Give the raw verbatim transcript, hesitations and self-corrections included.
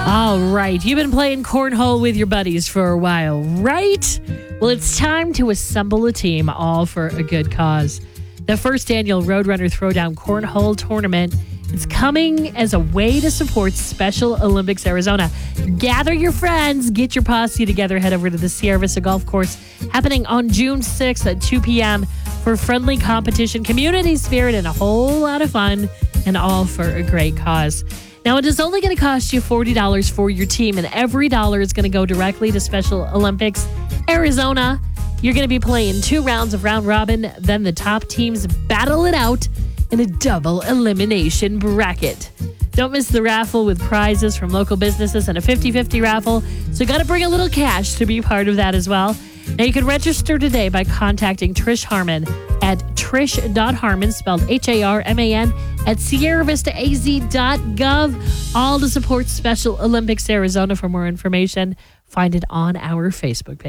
All right. You've been playing cornhole with your buddies for a while, right? Well, it's time to assemble a team, all for a good cause. The first annual Roadrunner Throwdown Cornhole Tournament is coming as a way to support Special Olympics Arizona. Gather your friends, get your posse together, head over to the Sierra Vista Golf Course, happening on June sixth at two p.m. for friendly competition, community spirit, and a whole lot of fun, and all for a great cause. Now, it is only going to cost you forty dollars for your team, and every dollar is going to go directly to Special Olympics Arizona. You're going to be playing two rounds of round robin, then the top teams battle it out in a double elimination bracket. Don't miss the raffle with prizes from local businesses and a fifty-fifty raffle, so you got to bring a little cash to be part of that as well. Now, you can register today by contacting Trish Harmon at trish.harmon, spelled H A R M A N, at sierra vista a z dot gov, all to support Special Olympics Arizona. For more information, find it on our Facebook page.